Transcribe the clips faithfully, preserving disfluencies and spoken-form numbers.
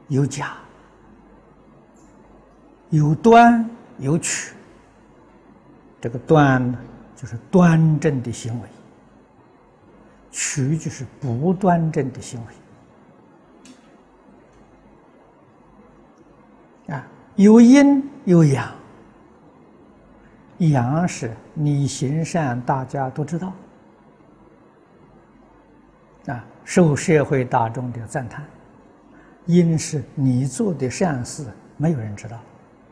有假，有端有曲。这个端呢，就是端正的行为；曲就是不端正的行为。啊，有阴有阳，阳是你行善，大家都知道，啊，受社会大众的赞叹；阴是你做的善事，没有人知道。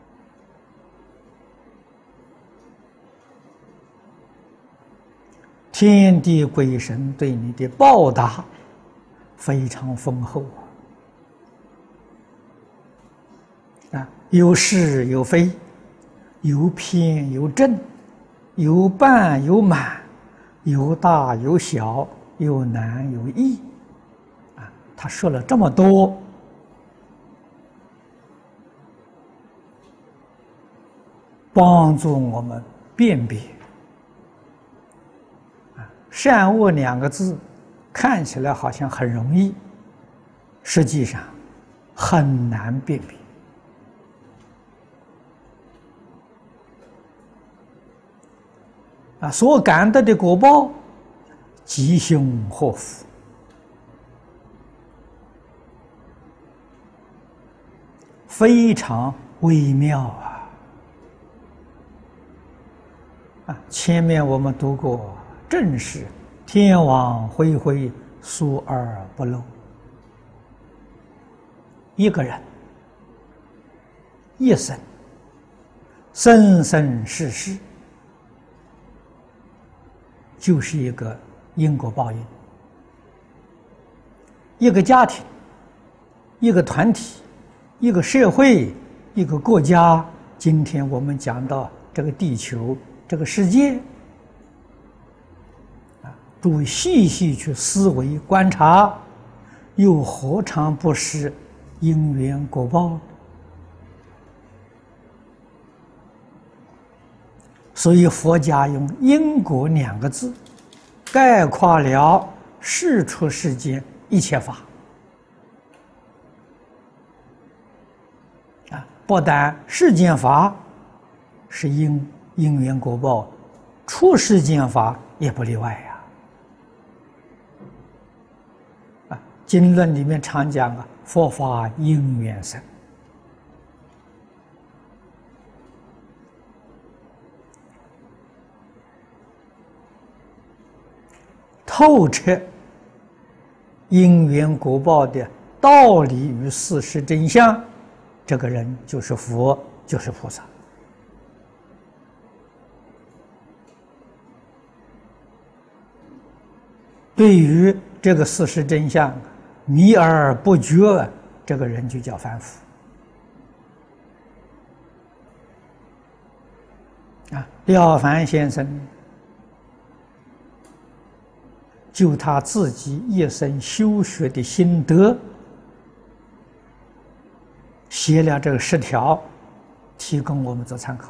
天地鬼神对你的报答非常丰厚啊！有是有非，有偏有正，有半有满，有大有小，有难有易啊！他说了这么多，帮助我们辨别。善恶两个字看起来好像很容易，实际上很难辨别。啊，所感得的果报，吉凶祸福，非常微妙啊！啊，前面我们读过。正是天网恢恢，疏而不漏。一个人一生，生生世世，就是一个因果报应。一个家庭，一个团体，一个社会，一个国家。今天我们讲到这个地球，这个世界。诸位细细去思维观察，又何尝不是因缘果报？所以佛家用因果两个字概括了世出世间一切法啊！不但世间法是因因缘果报，出世间法也不例外呀。经论里面常讲啊，佛法因缘生。透彻因缘果报的道理与事实真相，这个人就是佛，就是菩萨。对于这个事实真相迷而不觉，这个人就叫凡夫啊。廖凡先生就他自己一生修学的心得，写了这个十条，提供我们做参考。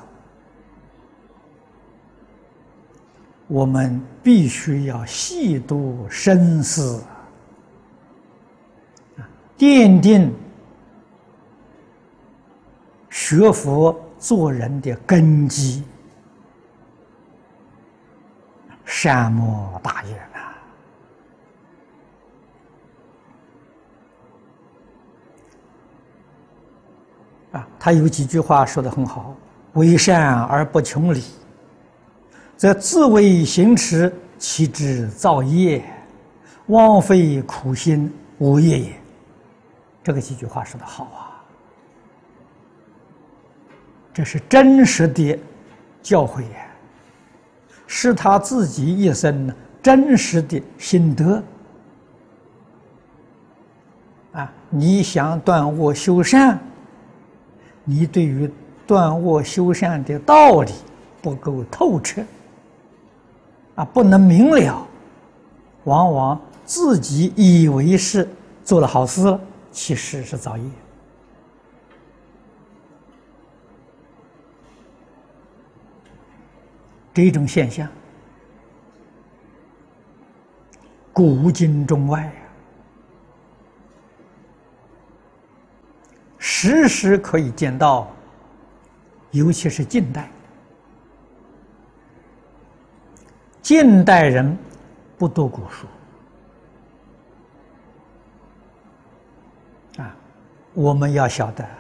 我们必须要细读深思，奠定学佛做人的根基，善莫大焉啊！啊，他有几句话说得很好：“为善而不穷理，则自为行持，其之造业，枉费苦心，无业也。”这个几句话说得好啊！这是真实的教诲呀，是他自己一生呢真实的心得啊！你想断恶修善，你对于断恶修善的道理不够透彻啊，不能明了，往往自己以为是做了好事了，其实是造业。这种现象，古今中外啊， 时时可以见到，尤其是近代，近代人不读古书啊，我们要晓得，